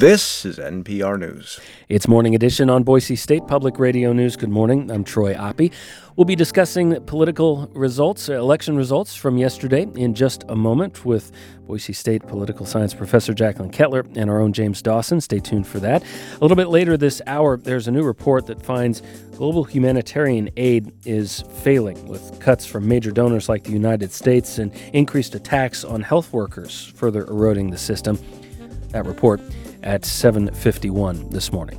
This is NPR News. It's Morning Edition on Boise State Public Radio News. Good morning. I'm Troy Oppie. We'll be discussing political results, election results from yesterday in just a moment with Boise State political science professor Jacqueline Kettler and our own James Dawson. Stay tuned for that. A little bit later this hour, there's a new report that finds global humanitarian aid is failing, with cuts from major donors like the United States and increased attacks on health workers further eroding the system. That report at 7:51 this morning.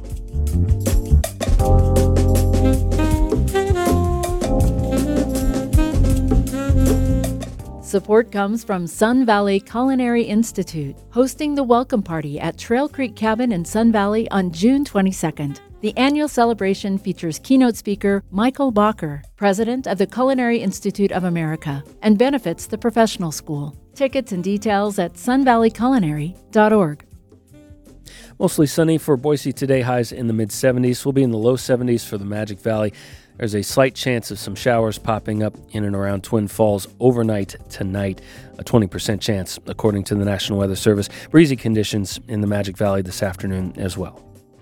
Support comes from Sun Valley Culinary Institute, hosting the Welcome Party at Trail Creek Cabin in Sun Valley on June 22nd. The annual celebration features keynote speaker Michael Bacher, president of the Culinary Institute of America, and benefits the professional school. Tickets and details at sunvalleyculinary.org. Mostly sunny for Boise today, highs in the mid-70s. We'll be in the low 70s for the Magic Valley. There's a slight chance of some showers popping up in and around Twin Falls overnight tonight, a 20% chance, according to the National Weather Service. Breezy conditions in the Magic Valley this afternoon as well.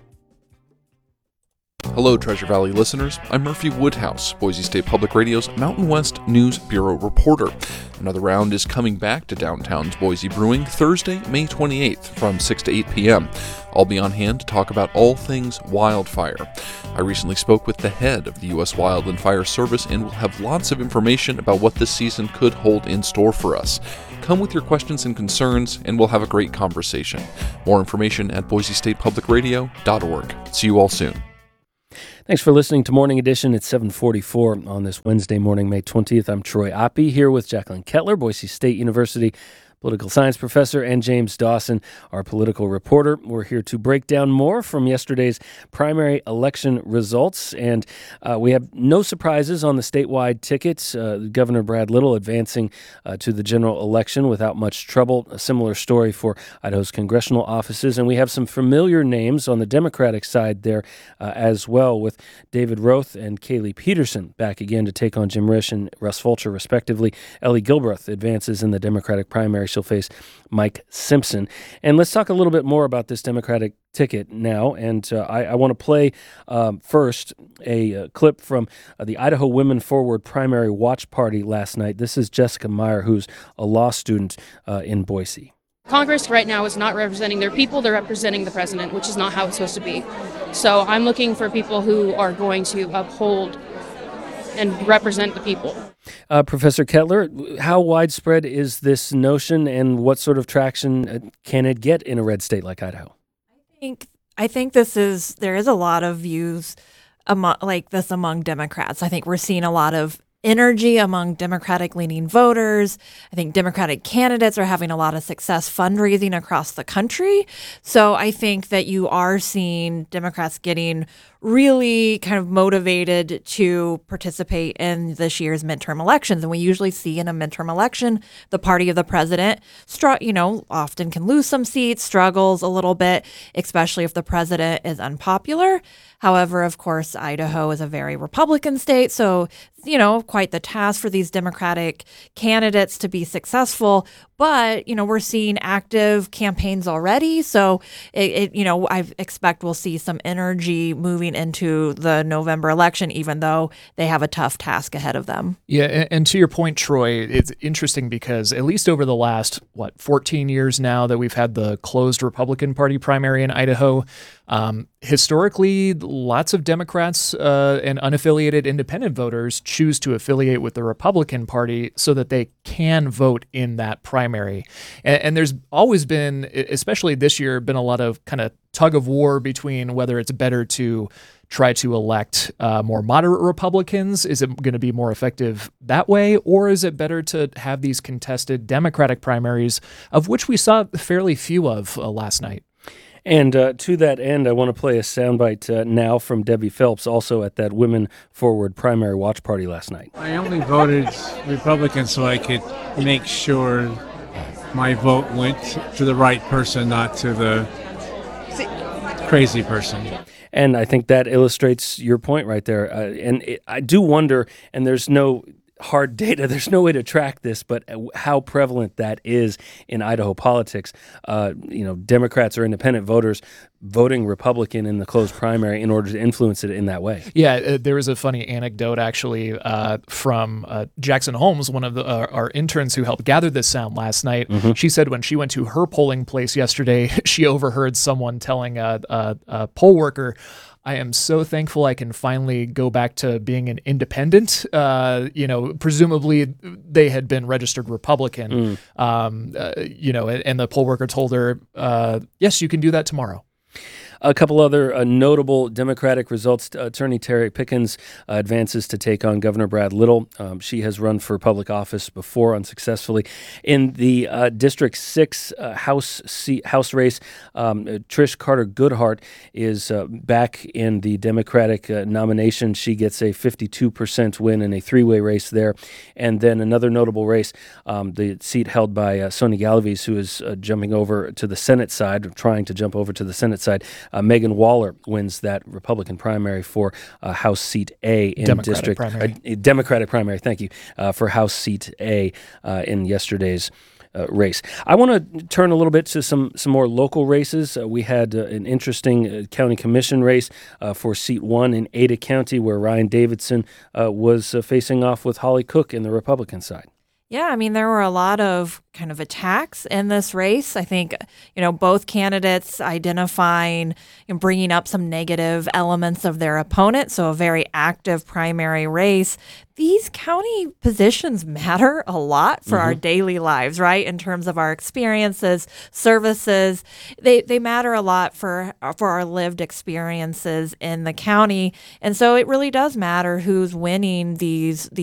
Hello, Treasure Valley listeners. I'm Murphy Woodhouse, Boise State Public Radio's Mountain West News Bureau reporter. Another round is coming back to downtown's Boise Brewing Thursday, May 28th from 6 to 8 p.m. I'll be on hand to talk about all things wildfire. I recently spoke with the head of the U.S. Wild and Fire Service and will have lots of information about what this season could hold in store for us. Come with your questions and concerns, and we'll have a great conversation. More information at boisestatepublicradio.org. See you all soon. Thanks for listening to Morning Edition at 7:44 on this Wednesday morning, May 20th. I'm Troy Oppie here with Jacqueline Kettler, Boise State University political science professor, and James Dawson, our political reporter. We're here to break down more from yesterday's primary election results, and we have no surprises on the statewide tickets. Governor Brad Little advancing to the general election without much trouble. A similar story for Idaho's congressional offices, and we have some familiar names on the Democratic side there as well, with David Roth and Kaylee Peterson back again to take on Jim Risch and Russ Fulcher, respectively. Ellie Gilbreth advances in the Democratic primary. She'll face Mike Simpson. And let's talk a little bit more about this Democratic ticket now. And I want to play first a clip from the Idaho Women Forward primary watch party last night. This is Jessica Meyer, who's a law student in Boise. Congress right now is not representing their people, they're representing the president, which is not how it's supposed to be. So I'm looking for people who are going to uphold and represent the people. Professor Kettler, how widespread is this notion, and what sort of traction can it get in a red state like Idaho? I think there is a lot of views like this among Democrats. I think we're seeing a lot of energy among Democratic-leaning voters. I think Democratic candidates are having a lot of success fundraising across the country. So I think that you are seeing Democrats getting really kind of motivated to participate in this year's midterm elections. And we usually see in a midterm election, the party of the president, often can lose some seats, struggles a little bit, especially if the president is unpopular. However, of course, Idaho is a very Republican state, so, quite the task for these Democratic candidates to be successful. But, we're seeing active campaigns already. So, I expect we'll see some energy moving into the November election, even though they have a tough task ahead of them. Yeah, and to your point, Troy, it's interesting because at least over the last, 14 years now that we've had the closed Republican Party primary in Idaho, historically, lots of Democrats and unaffiliated independent voters choose to affiliate with the Republican Party so that they can vote in that primary. And there's always been, especially this year, been a lot of kind of tug of war between whether it's better to try to elect more moderate Republicans. Is it going to be more effective that way? Or is it better to have these contested Democratic primaries, of which we saw fairly few of last night? And to that end, I want to play a soundbite now from Debbie Phelps, also at that Women Forward primary watch party last night. I only voted Republican so I could make sure my vote went to the right person, not to the crazy person. And I think that illustrates your point right there. I do wonder, and there's no hard data. There's no way to track this, but how prevalent that is in Idaho politics. Democrats or independent voters voting Republican in the closed primary in order to influence it in that way. Yeah, there was a funny anecdote actually from Jackson Holmes, one of our interns who helped gather this sound last night. Mm-hmm. She said when she went to her polling place yesterday, she overheard someone telling a poll worker, "I am so thankful I can finally go back to being an independent." Presumably they had been registered Republican, and the poll worker told her, "Yes, you can do that tomorrow." A couple other notable Democratic results. Attorney Terry Pickens advances to take on Governor Brad Little. She has run for public office before unsuccessfully. In the District 6 House race, Trish Carter Goodhart is back in the Democratic nomination. She gets a 52% win in a three-way race there. And then another notable race, the seat held by Sonia Galaviz, who is jumping over to the Senate side, or trying to jump over to the Senate side. Megan Waller wins that Republican primary for House Seat A in Democratic primary. Democratic primary. Thank you for House Seat A in yesterday's race. I want to turn a little bit to some more local races. We had an interesting county commission race for Seat 1 in Ada County, where Ryan Davidson was facing off with Holly Cook in the Republican side. Yeah, I mean, there were a lot of kind of attacks in this race. I think, both candidates identifying and bringing up some negative elements of their opponent. So a very active primary race. These county positions matter a lot for our daily lives, right? In terms of our experiences, services, they matter a lot for our lived experiences in the county. And so it really does matter who's winning these